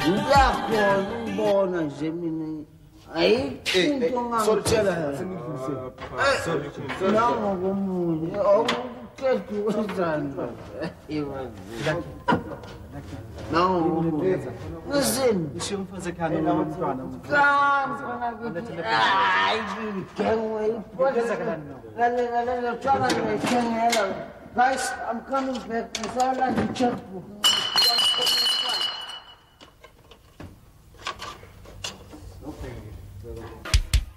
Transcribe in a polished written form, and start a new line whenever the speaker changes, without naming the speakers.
Ngiyakhona ukubona nje mina. Ayikho ngangitshela. Nango komunye. Awuqedi wenzani? Nango komunye. Listen.
Ishiya umfazi ekhaya nomntwana.
Hayi, ngengwe iphoza. Lalela tshwana ngiyithengela. Guys, I'm coming back. Ngisala ngicheckbook.